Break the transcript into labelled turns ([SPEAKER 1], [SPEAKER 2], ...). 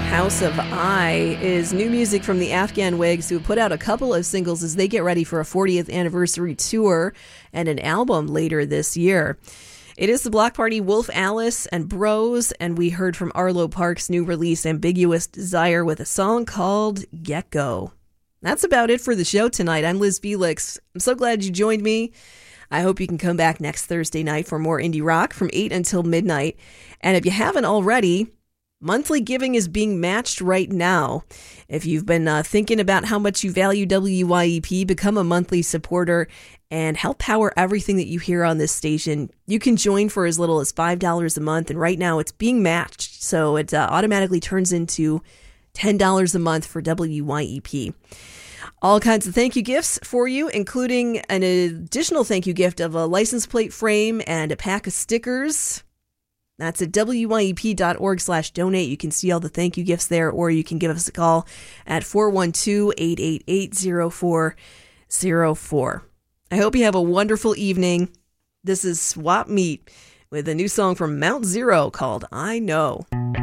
[SPEAKER 1] House of I is new music from the Afghan Wigs, who put out a couple of singles as they get ready for a 40th anniversary tour and an album later this year. It is the Block Party, Wolf Alice and Bros, and we heard from Arlo Parks' new release, Ambiguous Desire, with a song called Get Go. That's about it for the show tonight. I'm Liz Felix. I'm so glad you joined me. I hope you can come back next Thursday night for more indie rock from 8 until midnight. And if you haven't already, monthly giving is being matched right now. If you've been thinking about how much you value WYEP, become a monthly supporter and help power everything that you hear on this station. You can join for as little as $5 a month, and right now it's being matched, so it automatically turns into $10 a month for WYEP. All kinds of thank you gifts for you, including an additional thank you gift of a license plate frame and a pack of stickers. That's at wyep.org/donate. You can see all the thank you gifts there, or you can give us a call at 412-888-0404. I hope you have a wonderful evening. This is Swap Meet with a new song from Mount Zero called I Know.